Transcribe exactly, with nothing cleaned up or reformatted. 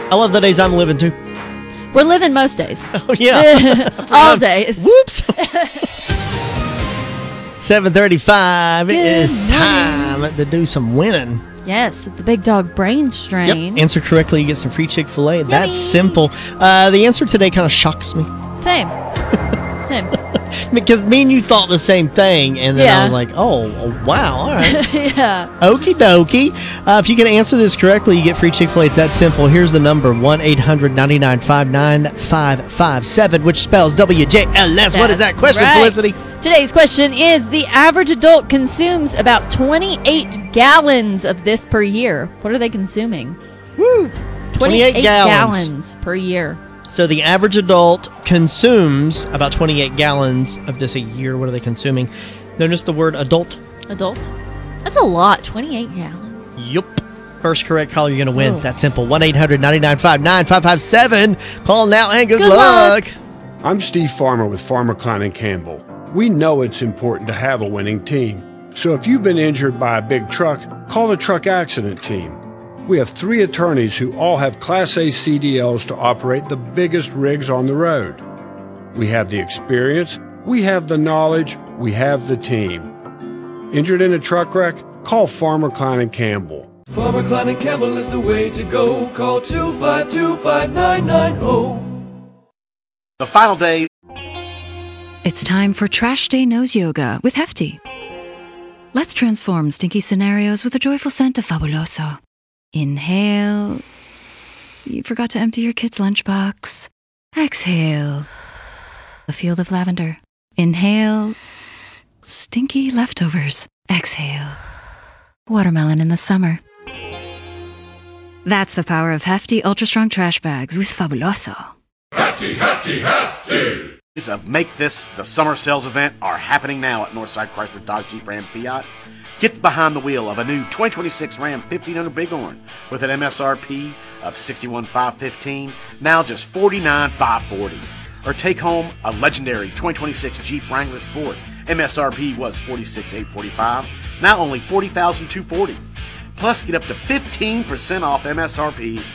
I love the days I'm living too. We're living most days. Oh, yeah. All days. Whoops. seven thirty-five. It Good is morning. time to do some winning. Yes, the big dog brain strain. Yep. Answer correctly, you get some free Chick-fil-A. Yummy. That's simple. Uh, the answer today kind of shocks me. Same. Same. Because me and you thought the same thing, and then Yeah. I was like, oh, oh, wow, all right. Yeah. Okie dokie. Uh, if you can answer this correctly, you get free Chick-fil-A. It's that simple. Here's the number, one eight hundred nine nine five nine five five seven, which spells W J L S. What is that question, right. Felicity? Today's question is, the average adult consumes about twenty-eight gallons of this per year. What are they consuming? Woo! twenty-eight gallons. gallons per year. So the average adult consumes about twenty-eight gallons of this a year. What are they consuming? Notice the word adult. Adult? That's a lot. twenty-eight gallons. Yup. First correct caller, you're going to win. Oh. That's simple. one eight hundred nine nine five nine five five seven. Call now and good, Good luck. luck. I'm Steve Farmer with Farmer Klein and Campbell. We know it's important to have a winning team. So if you've been injured by a big truck, call the truck accident team. We have three attorneys who all have Class A C D Ls to operate the biggest rigs on the road. We have the experience, we have the knowledge, we have the team. Injured in a truck wreck? Call Farmer Klein and Campbell. Farmer Klein and Campbell is the way to go. Call two five two, five nine nine zero. The final day. It's time for Trash Day Nose Yoga with Hefty. Let's transform stinky scenarios with a joyful scent of Fabuloso. Inhale. You forgot to empty your kid's lunchbox. Exhale. A field of lavender. Inhale. Stinky leftovers. Exhale. Watermelon in the summer. That's the power of Hefty Ultra Strong Trash Bags with Fabuloso. Hefty, hefty, hefty. Of Make This the Summer Sales event are happening now at Northside Chrysler Dodge Jeep Ram Fiat. Get behind the wheel of a new twenty twenty-six Ram fifteen hundred Bighorn with an M S R P of sixty-one thousand five hundred fifteen dollars, now just forty-nine thousand five hundred forty dollars. Or take home a legendary twenty twenty-six Jeep Wrangler Sport. M S R P was forty-six thousand eight hundred forty-five dollars, now only forty thousand two hundred forty dollars. Plus, get up to fifteen percent off M S R P